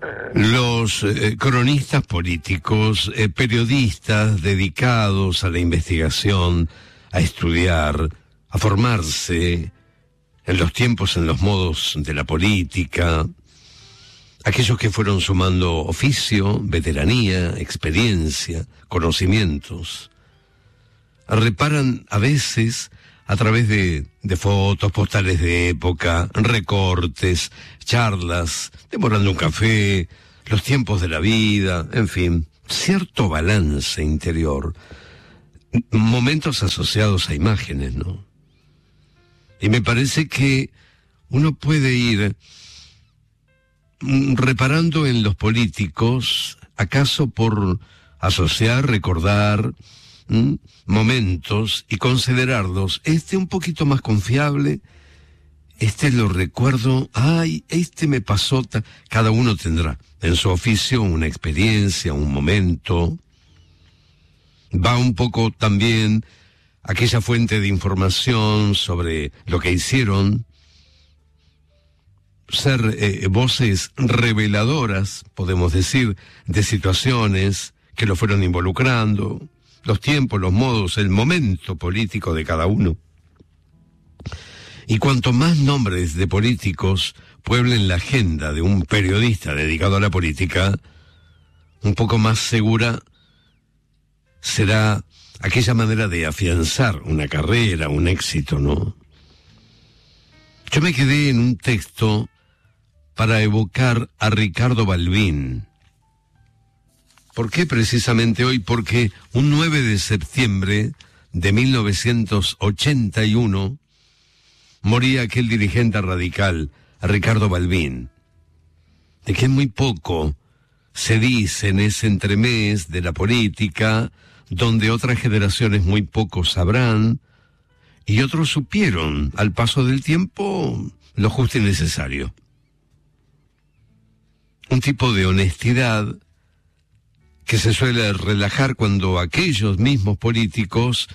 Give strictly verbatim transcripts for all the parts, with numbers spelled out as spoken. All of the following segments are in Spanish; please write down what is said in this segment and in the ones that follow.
Los eh, cronistas políticos, eh, periodistas dedicados a la investigación, a estudiar, a formarse en los tiempos, en los modos de la política, aquellos que fueron sumando oficio, veteranía, experiencia, conocimientos, reparan a veces a través de, de fotos, postales de época, recortes, charlas, demorando un café, los tiempos de la vida, en fin, cierto balance interior, momentos asociados a imágenes, ¿no? Y me parece que uno puede ir reparando en los políticos, acaso por asociar, recordar ¿Mm? momentos y considerarlos, este un poquito más confiable, este lo recuerdo, ay, este me pasó, ta... cada uno tendrá en su oficio una experiencia, un momento, va un poco también aquella fuente de información sobre lo que hicieron, ser eh, voces reveladoras, podemos decir, de situaciones que lo fueron involucrando, los tiempos, los modos, el momento político de cada uno. Y cuanto más nombres de políticos pueblen la agenda de un periodista dedicado a la política, un poco más segura será aquella manera de afianzar una carrera, un éxito, ¿no? Yo me quedé en un texto para evocar a Ricardo Balbín. ¿Por qué precisamente hoy? Porque un nueve de septiembre de mil novecientos ochenta y uno moría aquel dirigente radical, Ricardo Balbín, de quien muy poco se dice en ese entremés de la política, donde otras generaciones muy poco sabrán, y otros supieron, al paso del tiempo, lo justo y necesario. Un tipo de honestidad que se suele relajar cuando aquellos mismos políticos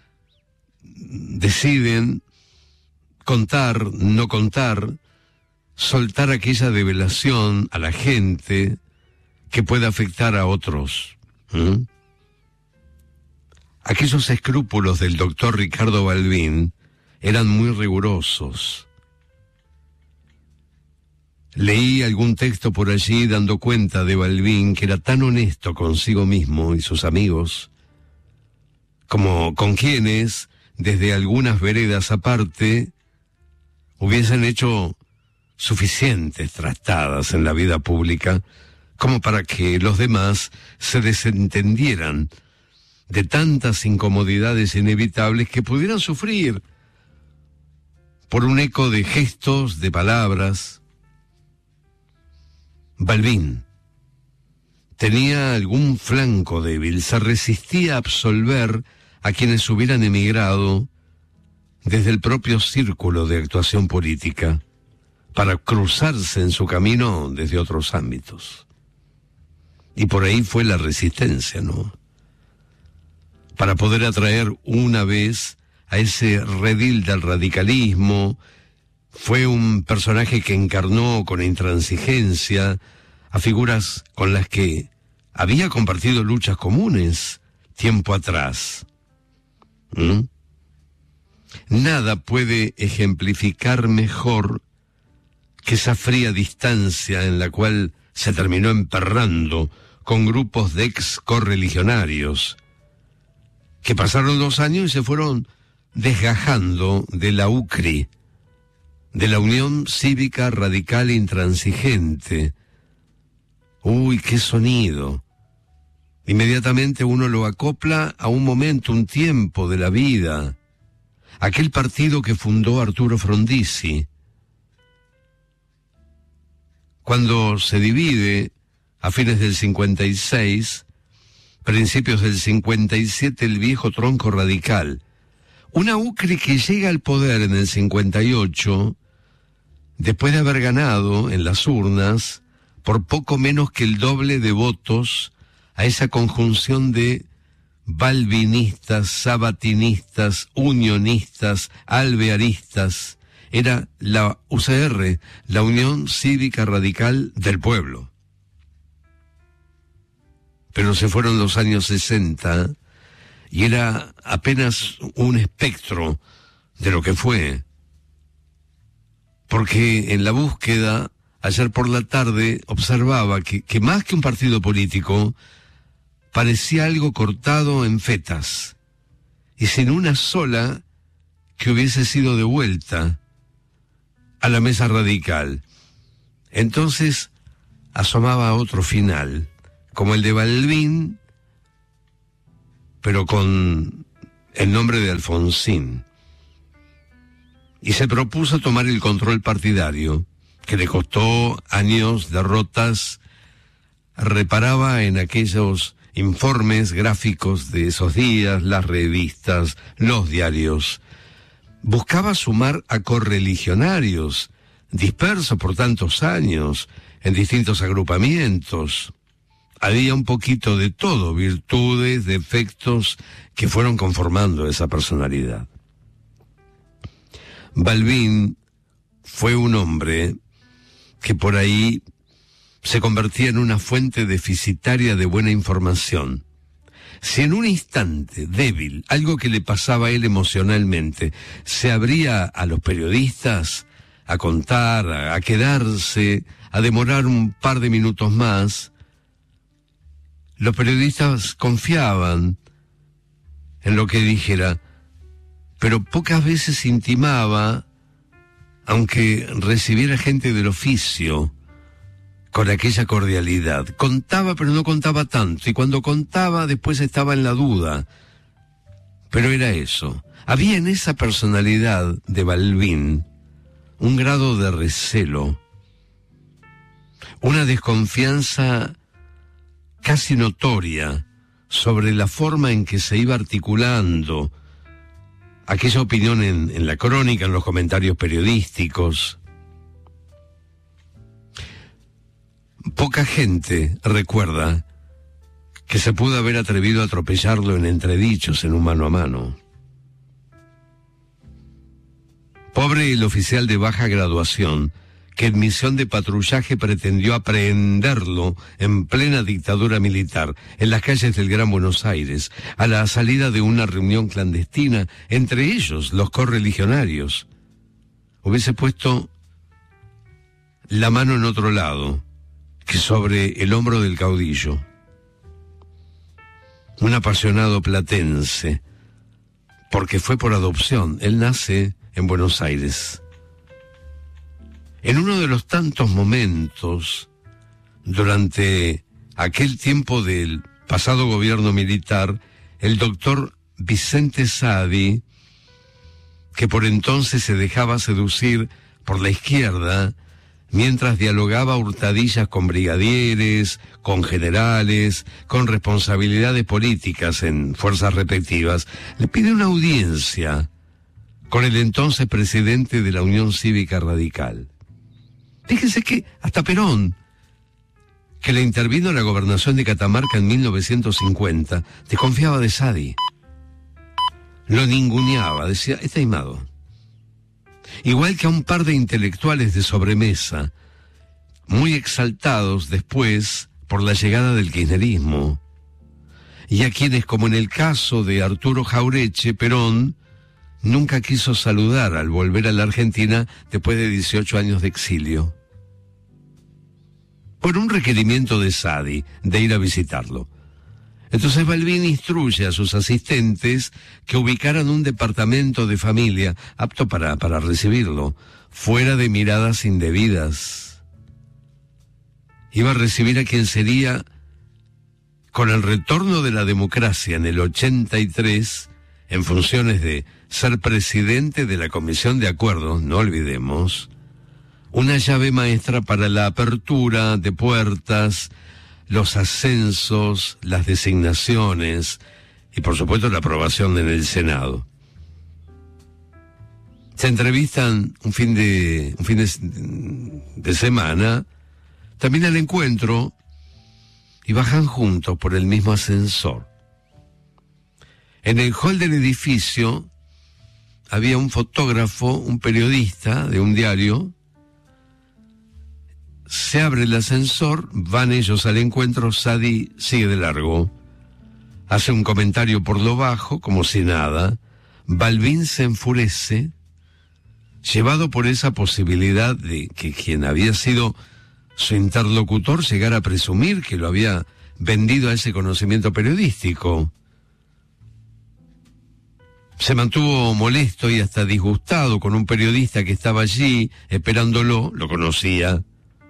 deciden contar, no contar, soltar aquella revelación a la gente que pueda afectar a otros. ¿Mm? Aquellos escrúpulos del doctor Ricardo Balbín eran muy rigurosos. Leí algún texto por allí dando cuenta de Balbín, que era tan honesto consigo mismo y sus amigos, como con quienes, desde algunas veredas aparte, hubiesen hecho suficientes trastadas en la vida pública, como para que los demás se desentendieran de tantas incomodidades inevitables que pudieran sufrir por un eco de gestos, de palabras. Balbín tenía algún flanco débil, se resistía a absolver a quienes hubieran emigrado desde el propio círculo de actuación política para cruzarse en su camino desde otros ámbitos. Y por ahí fue la resistencia, ¿no? Para poder atraer una vez a ese redil del radicalismo. Fue un personaje que encarnó con intransigencia a figuras con las que había compartido luchas comunes tiempo atrás. ¿Mm? Nada puede ejemplificar mejor que esa fría distancia en la cual se terminó emperrando con grupos de ex correligionarios que pasaron dos años y se fueron desgajando de la U C R I, de la Unión Cívica Radical Intransigente. Uy, qué sonido. Inmediatamente uno lo acopla a un momento, un tiempo de la vida. Aquel partido que fundó Arturo Frondizi. Cuando se divide, a fines del cincuenta y seis, principios del cincuenta y siete, el viejo tronco radical. Una U C R I que llega al poder en el cincuenta y ocho, después de haber ganado en las urnas por poco menos que el doble de votos a esa conjunción de balbinistas, sabatinistas, unionistas, alvearistas. Era la U C R, la Unión Cívica Radical del Pueblo. pero se fueron los años sesenta y era apenas un espectro de lo que fue. Porque en la búsqueda, ayer por la tarde, observaba que, que más que un partido político, parecía algo cortado en fetas, y sin una sola que hubiese sido devuelta a la mesa radical. Entonces asomaba otro final, como el de Balbín, pero con el nombre de Alfonsín. Y se propuso tomar el control partidario, que le costó años, derrotas. Reparaba en aquellos informes gráficos de esos días, las revistas, los diarios. Buscaba sumar a correligionarios, dispersos por tantos años, en distintos agrupamientos. Había un poquito de todo, virtudes, defectos, que fueron conformando esa personalidad. Balbín fue un hombre que por ahí se convertía en una fuente deficitaria de buena información. Si en un instante débil, algo que le pasaba a él emocionalmente, se abría a los periodistas a contar, a, a quedarse, a demorar un par de minutos más, los periodistas confiaban en lo que dijera, pero pocas veces intimaba, aunque recibiera gente del oficio, con aquella cordialidad. Contaba, pero no contaba tanto, y cuando contaba después estaba en la duda. Pero era eso. Había en esa personalidad de Balbín un grado de recelo, una desconfianza casi notoria sobre la forma en que se iba articulando aquella opinión en, en la crónica, en los comentarios periodísticos. Poca gente recuerda que se pudo haber atrevido a atropellarlo en entredichos en un mano a mano. Pobre el oficial de baja graduación que en misión de patrullaje pretendió aprehenderlo en plena dictadura militar, en las calles del Gran Buenos Aires, a la salida de una reunión clandestina, entre ellos los correligionarios. Hubiese puesto la mano en otro lado que sobre el hombro del caudillo. Un apasionado platense, porque fue por adopción. Él nace en Buenos Aires. En uno de los tantos momentos, durante aquel tiempo del pasado gobierno militar, el doctor Vicente Saadi, que por entonces se dejaba seducir por la izquierda, mientras dialogaba a hurtadillas con brigadieres, con generales, con responsabilidades políticas en fuerzas respectivas, le pide una audiencia con el entonces presidente de la Unión Cívica Radical. Fíjense que hasta Perón, que le intervino en la gobernación de Catamarca en mil novecientos cincuenta, desconfiaba de Saadi. Lo ninguneaba, decía, está aimado. Igual que a un par de intelectuales de sobremesa, muy exaltados después por la llegada del kirchnerismo, y a quienes, como en el caso de Arturo Jaureche, Perón nunca quiso saludar al volver a la Argentina después de dieciocho años de exilio, por un requerimiento de Saadi de ir a visitarlo. Entonces Balbín instruye a sus asistentes que ubicaran un departamento de familia apto para, para recibirlo, fuera de miradas indebidas. Iba a recibir a quien sería, con el retorno de la democracia en el ochenta y tres, en funciones de ser presidente de la Comisión de Acuerdos, no olvidemos, una llave maestra para la apertura de puertas, los ascensos, las designaciones y por supuesto la aprobación en el Senado. Se entrevistan un fin de un fin de, de semana, también al encuentro, y bajan juntos por el mismo ascensor. En el hall del edificio había un fotógrafo, un periodista de un diario. Se abre el ascensor, van ellos al encuentro, Sadi sigue de largo. Hace un comentario por lo bajo, como si nada. Balbín se enfurece, llevado por esa posibilidad de que quien había sido su interlocutor llegara a presumir que lo había vendido a ese conocimiento periodístico. Se mantuvo molesto y hasta disgustado con un periodista que estaba allí esperándolo, lo conocía.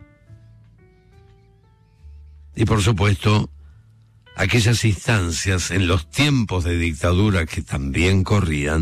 Y por supuesto, aquellas instancias en los tiempos de dictadura que también corrían,